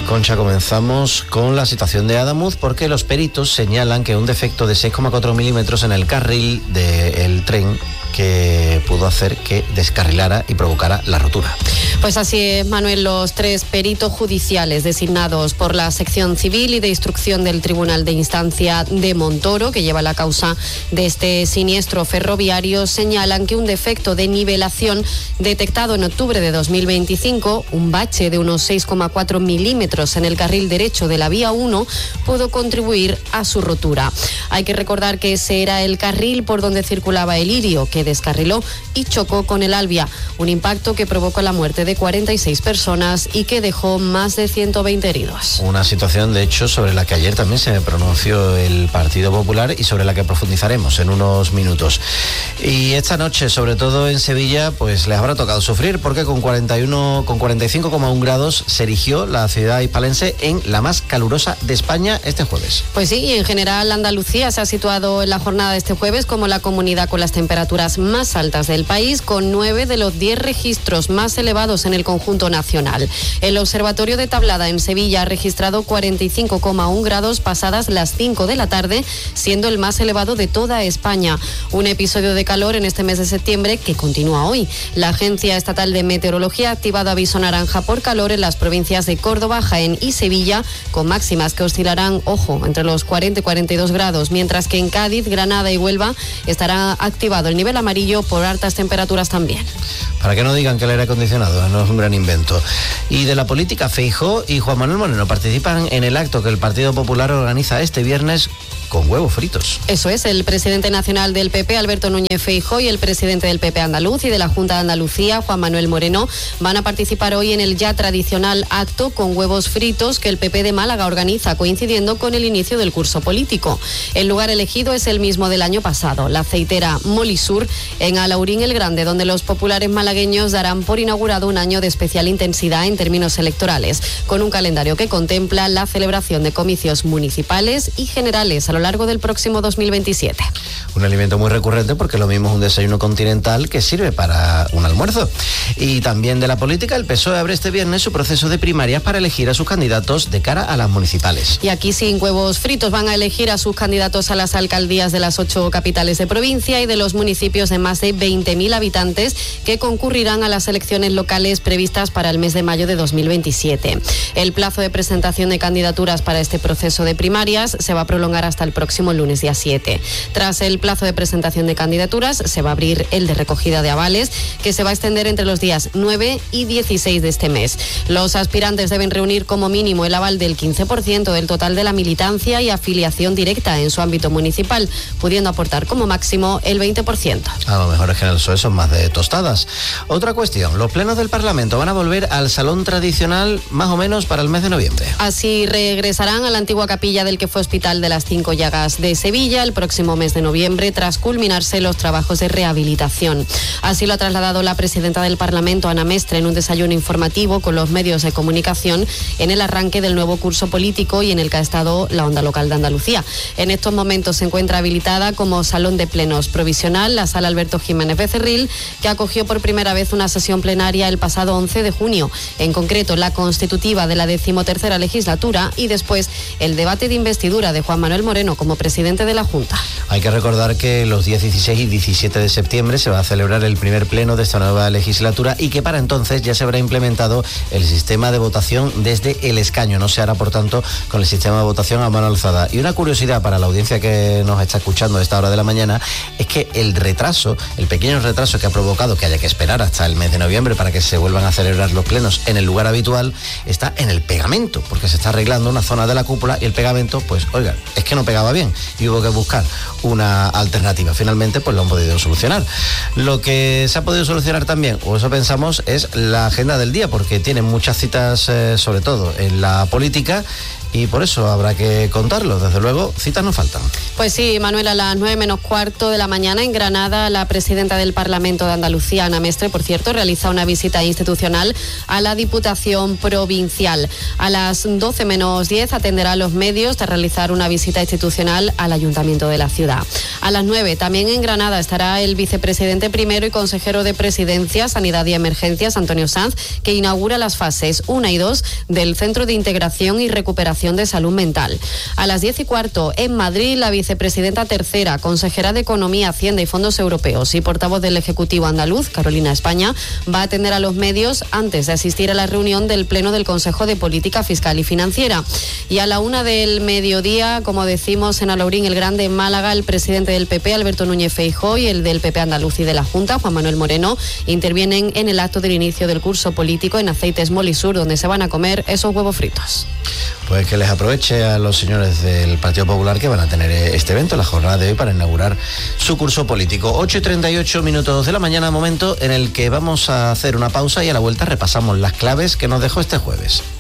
Concha, comenzamos con la situación de Adamuz porque los peritos señalan que un defecto de 6,4 milímetros en el carril del tren que pudo hacer que descarrilara y provocara la rotura. Pues así es, Manuel. Los 3 peritos judiciales designados por la sección civil y de instrucción del Tribunal de Instancia de Montoro, que lleva la causa de este siniestro ferroviario, señalan que un defecto de nivelación detectado en octubre de 2025, un bache de unos 6,4 milímetros en el carril derecho de la vía 1, pudo contribuir a su rotura. Hay que recordar que ese era el carril por donde circulaba el Lirio, que descarriló y chocó con el Albia, un impacto que provocó la muerte de 46 personas y que dejó más de 120 heridos. Una situación, de hecho, sobre la que ayer también se pronunció el Partido Popular y sobre la que profundizaremos en unos minutos. Y esta noche, sobre todo en Sevilla, pues les habrá tocado sufrir porque con 45,1 grados se erigió la ciudad hispalense en la más calurosa de España este jueves. Pues sí, y en general Andalucía se ha situado en la jornada de este jueves como la comunidad con las temperaturas más altas del país, con 9 de los 10 registros más elevados en el conjunto nacional. El Observatorio de Tablada en Sevilla ha registrado 45,1 grados pasadas las 5 de la tarde, siendo el más elevado de toda España. Un episodio de calor en este mes de septiembre que continúa hoy. La Agencia Estatal de Meteorología ha activado aviso naranja por calor en las provincias de Córdoba, Jaén y Sevilla, con máximas que oscilarán, ojo, entre los 40 y 42 grados, mientras que en Cádiz, Granada y Huelva estará activado el nivel amarillo por altas temperaturas también. Para que no digan que el aire acondicionado no es un gran invento. Y de la política, Feijóo y Juan Manuel Moreno participan en el acto que el Partido Popular organiza este viernes con huevos fritos. Eso es, el presidente nacional del PP, Alberto Núñez Feijóo, y el presidente del PP andaluz y de la Junta de Andalucía, Juan Manuel Moreno, van a participar hoy en el ya tradicional acto con huevos fritos que el PP de Málaga organiza, coincidiendo con el inicio del curso político. El lugar elegido es el mismo del año pasado, la aceitera Molisur, en Alaurín el Grande, donde los populares malagueños darán por inaugurado un año de especial intensidad en términos electorales, con un calendario que contempla la celebración de comicios municipales y generales a lo largo del próximo 2027. Un alimento muy recurrente porque lo mismo es un desayuno continental que sirve para un almuerzo. Y también de la política, el PSOE abre este viernes su proceso de primarias para elegir a sus candidatos de cara a las municipales. Y aquí sin huevos fritos van a elegir a sus candidatos a las alcaldías de las 8 capitales de provincia y de los municipios de más de 20.000 habitantes que concurrirán a las elecciones locales previstas para el mes de mayo de 2027. El plazo de presentación de candidaturas para este proceso de primarias se va a prolongar hasta el próximo lunes día 7. Tras el plazo de presentación de candidaturas se va a abrir el de recogida de avales, que se va a extender entre los días 9 y 16 de este mes. Los aspirantes deben reunir como mínimo el aval del 15% del total de la militancia y afiliación directa en su ámbito municipal, pudiendo aportar como máximo el 20%. A lo mejor es que en el PSOE son más de tostadas. Otra cuestión, los plenos del Parlamento van a volver al salón tradicional más o menos para el mes de noviembre. Así regresarán a la antigua capilla del que fue Hospital de las 5 Llagas de Sevilla el próximo mes de noviembre, tras culminarse los trabajos de rehabilitación. Así lo ha trasladado la presidenta del Parlamento, Ana Mestre, en un desayuno informativo con los medios de comunicación en el arranque del nuevo curso político y en el que ha estado la Onda Local de Andalucía. En estos momentos se encuentra habilitada como salón de plenos provisional la sala Alberto Jiménez Becerril, que acogió por primera vez una sesión plenaria el pasado 11 de junio, en concreto la constitutiva de la 13ª legislatura y después el debate de investidura de Juan Manuel Moreno como presidente de la Junta. Hay que recordar que los días 16 y 17 de septiembre se va a celebrar el primer pleno de esta nueva legislatura y que para entonces ya se habrá implementado el sistema de votación desde el escaño. No se hará, por tanto, con el sistema de votación a mano alzada. Y una curiosidad para la audiencia que nos está escuchando a esta hora de la mañana es que el pequeño retraso que ha provocado que haya que esperar hasta el mes de noviembre para que se vuelvan a celebrar los plenos en el lugar habitual está en el pegamento, porque se está arreglando una zona de la cúpula y el pegamento, pues, oigan, es que no pegaba bien y hubo que buscar una alternativa. Finalmente, pues lo han podido solucionar. Lo que se ha podido solucionar también, o eso pensamos, es la agenda del día, porque tienen muchas citas, sobre todo en la política, y por eso habrá que contarlo. Desde luego, citas no faltan. Pues sí, Manuel, a las 9:15 de la mañana en Granada, la presidenta del Parlamento de Andalucía, Ana Mestre, por cierto, realiza una visita institucional a la Diputación Provincial. A las 12:10 atenderá a los medios tras realizar una visita institucional al Ayuntamiento de la ciudad. A las 9, también en Granada, estará el vicepresidente primero y consejero de Presidencia, Sanidad y Emergencias, Antonio Sanz, que inaugura las fases 1 y 2 del Centro de Integración y Recuperación de Salud Mental. A las 10:15, en Madrid, la vicepresidenta tercera, consejera de Economía, Hacienda y Fondos Europeos y portavoz del Ejecutivo andaluz, Carolina España, va a atender a los medios antes de asistir a la reunión del Pleno del Consejo de Política Fiscal y Financiera. Y a la 1 del mediodía, como decimos, en Alaurín el Grande, en Málaga, el presidente del PP, Alberto Núñez Feijóo, y el del PP andaluz y de la Junta, Juan Manuel Moreno, intervienen en el acto del inicio del curso político en Aceites Molisur, donde se van a comer esos huevos fritos. Pues que les aproveche a los señores del Partido Popular que van a tener este evento, la jornada de hoy, para inaugurar su curso político. 8:38 de la mañana, momento en el que vamos a hacer una pausa y a la vuelta repasamos las claves que nos dejó este jueves.